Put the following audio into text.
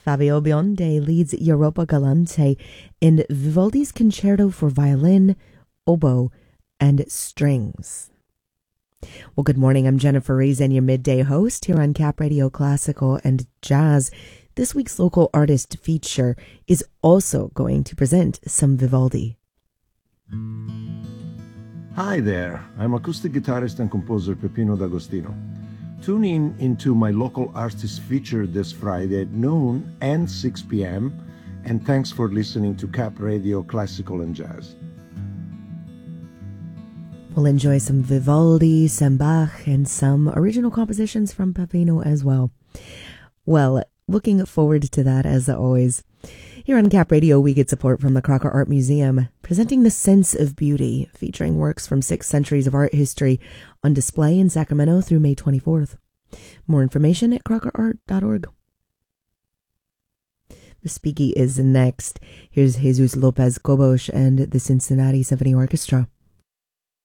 Fabio Biondi leads Europa Galante in Vivaldi's Concerto for Violin, Oboe, and Strings. Well, good morning. I'm Jennifer Reason, your midday host here on Cap Radio Classical and Jazz. This week's local artist feature is also going to present some Vivaldi. Hi there. I'm acoustic guitarist and composer Peppino D'Agostino. Tune in into my local artist feature this Friday at noon and 6 p.m. And thanks for listening to Cap Radio Classical and Jazz. We'll enjoy some Vivaldi, some Bach, and some original compositions from Peppino as well. Well, looking forward to that as always. Here on Cap Radio, we get support from the Crocker Art Museum, presenting The Sense of Beauty, featuring works from 6 centuries of art history on display in Sacramento through May 24th. More information at crockerart.org. The Speaky is next. Here's Jesus Lopez Cobos and the Cincinnati Symphony Orchestra.